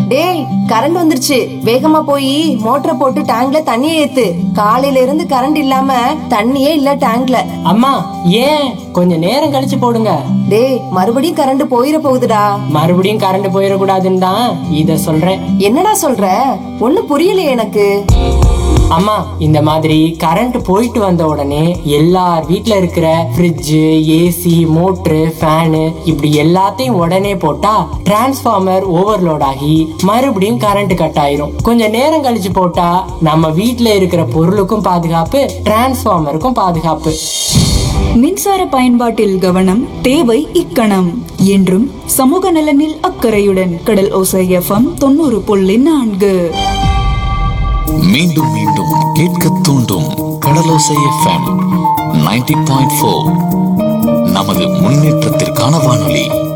டேய், கரண்ட் வந்துருச்சு. வேகமா போய் மோட்டரை போட்டு டேங்க்ல தண்ணியை ஏத்து. காலையில இருந்து கரண்ட் இல்லாம தண்ணியே இல்ல டேங்க்ல. அம்மா ஏன் கொஞ்சம் நேரம் கழிச்சு போடுங்க. டேய், மறுபடியும் கரண்ட் போயிட போகுதுடா. மறுபடியும் கரண்ட் போயிடக்கூடாதுன்னு தான் இத சொல்றேன். என்னடா சொல்ற? ஒண்ணும் புரியலையே எனக்கு. அம்மா, இந்த மாதிரி கரண்ட் போயிட்டு வந்த உடனே எல்லார் வீட்ல இருக்கிற ஃப்ரிட்ஜ், ஏசி, மோட்டரு, ஃபேனு இப்படி எல்லாத்தையும் உடனே போட்டா டிரான்ஸ்ஃபார்மர் ஓவர்லோட் ஆகி மறுபடியும் கரண்ட் கட் ஆயிரும். கொஞ்சம் நேரம் கழிச்சு போட்டா நம்ம வீட்ல இருக்கிற பொருளுக்கும் பாதுகாப்பு, டிரான்ஸ்ஃபார்மருக்கும் பாதுகாப்பு. மின்சார பயன்பாட்டில் கவனம் தேவை இக்கணம். என்றும் சமூக நலனில் அக்கறையுடன் கடல் ஓசை FM 90.4. மீண்டும் மீண்டும் கேட்க தூண்டும் கடலோசை FM 90.4. நமது முன்னேற்றத்திற்கான வானொலி.